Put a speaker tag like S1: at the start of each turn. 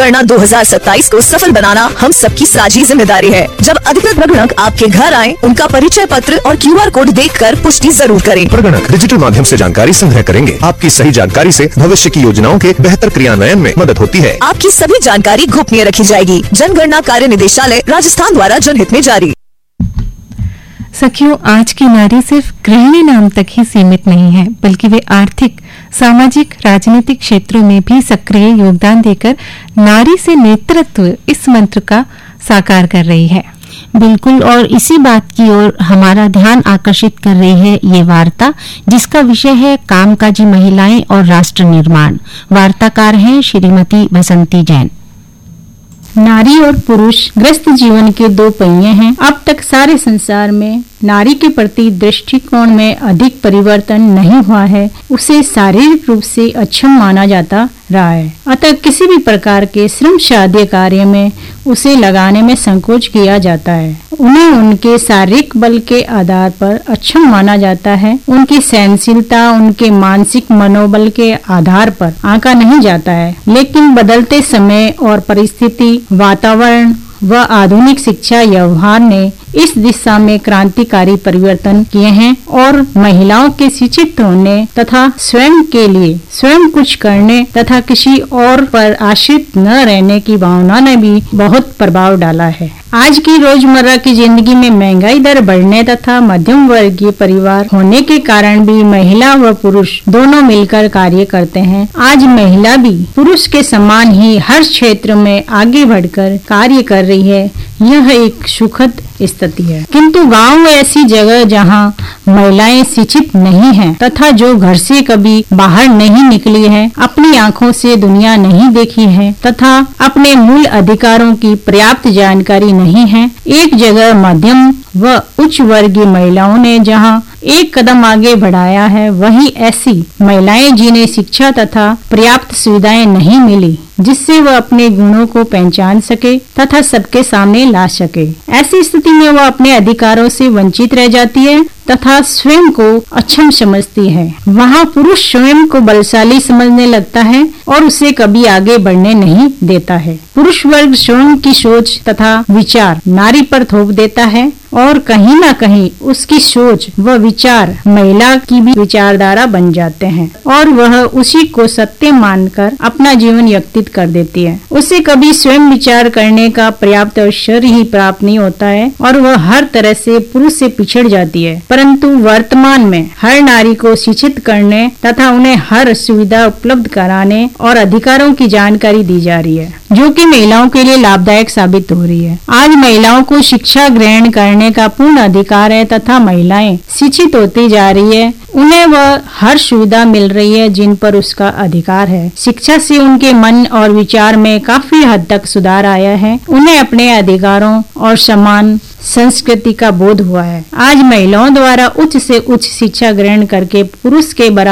S1: जनगणना 2027 को सफल बनाना हम सबकी साझी जिम्मेदारी है। जब अधिकृत प्रगणक आपके घर आए, उनका परिचय पत्र और QR कोड देखकर पुष्टि जरूर करें।
S2: प्रगणक डिजिटल माध्यम से जानकारी संग्रह करेंगे। आपकी सही जानकारी से भविष्य की योजनाओं के बेहतर क्रियान्वयन में मदद होती है।
S1: आपकी सभी जानकारी गोपनीय रखी जाएगी। जनगणना कार्य निदेशालय राजस्थान द्वारा जनहित में जारी।
S3: सखियों, आज की नारी सिर्फ गृहिणी नाम तक ही सीमित नहीं है, बल्कि वे आर्थिक, सामाजिक, राजनीतिक क्षेत्रों में भी सक्रिय योगदान देकर नारी से नेतृत्व इस मंत्र का साकार कर रही है।
S4: बिल्कुल, और इसी बात की ओर हमारा ध्यान आकर्षित कर रही है ये वार्ता, जिसका विषय है कामकाजी महिलाएं और राष्ट्र निर्माण। वार्ताकार हैं श्रीमती बसंती जैन।
S5: नारी और पुरुष ग्रस्त जीवन के दो पहिए हैं। अब तक सारे संसार में नारी के प्रति दृष्टिकोण में अधिक परिवर्तन नहीं हुआ है। उसे शारीरिक रूप से अक्षम माना जाता रहा है। अतः किसी भी प्रकार के श्रम साध्य कार्य में उसे लगाने में संकोच किया जाता है। उन्हें उनके शारीरिक बल के आधार पर अक्षम माना जाता है। उनकी सहनशीलता, उनके मानसिक मनोबल के आधार पर आंका नहीं जाता है। लेकिन बदलते समय और परिस्थिति, वातावरण व आधुनिक शिक्षा व्यवहार ने इस दिशा में क्रांतिकारी परिवर्तन किए हैं और महिलाओं के शिक्षित होने तथा स्वयं के लिए स्वयं कुछ करने तथा किसी और पर आश्रित न रहने की भावना ने भी बहुत प्रभाव डाला है। आज की रोजमर्रा की जिंदगी में महंगाई दर बढ़ने तथा मध्यम वर्गीय परिवार होने के कारण भी महिला व पुरुष दोनों मिलकर कार्य करते हैं। आज महिला भी पुरुष के समान ही हर क्षेत्र में आगे बढ़कर कार्य कर रही है। यह एक सुखद स्थिति है। किंतु गांव ऐसी जगह जहां महिलाएं शिक्षित नहीं हैं तथा जो घर से कभी बाहर नहीं निकली हैं, अपनी आंखों से दुनिया नहीं देखी है तथा अपने मूल अधिकारों की पर्याप्त जानकारी नहीं है, एक जगह मध्यम व उच्च वर्गीय महिलाओं ने जहां एक कदम आगे बढ़ाया है, वही ऐसी महिलाएं जिन्हें शिक्षा तथा पर्याप्त सुविधाएं नहीं मिली, जिससे वह अपने गुणों को पहचान सके तथा सबके सामने ला सके। ऐसी स्थिति में वह अपने अधिकारों से वंचित रह जाती है तथा स्वयं को अक्षम समझती है। वहाँ पुरुष स्वयं को बलशाली समझने लगता है और उसे कभी आगे बढ़ने नहीं देता है। पुरुष वर्ग स्वयं की सोच तथा विचार नारी पर थोप देता है और कहीं न कहीं उसकी सोच व विचार महिला की भी विचारधारा बन जाते हैं और वह उसी को सत्य मानकर अपना जीवन व्यतीत कर देती है। उसे कभी स्वयं विचार करने का पर्याप्त अवसर ही प्राप्त नहीं होता है और वह हर तरह से पुरुष से पिछड़ जाती है। परंतु वर्तमान में हर नारी को शिक्षित करने तथा उन्हें हर सुविधा उपलब्ध कराने और अधिकारों की जानकारी दी जा रही है, जो कि महिलाओं के लिए लाभदायक साबित हो रही है। आज महिलाओं को शिक्षा ग्रहण करने का पूर्ण अधिकार है तथा महिलाएं शिक्षित होती जा रही है। उन्हें वह हर सुविधा मिल रही है जिन पर उसका अधिकार है। शिक्षा से उनके मन और विचार में काफी हद तक सुधार आया है। उन्हें अपने अधिकारों और समान संस्कृति का बोध हुआ है। आज महिलाओं द्वारा उच्च से उच्च शिक्षा ग्रहण करके पुरुष के बराबर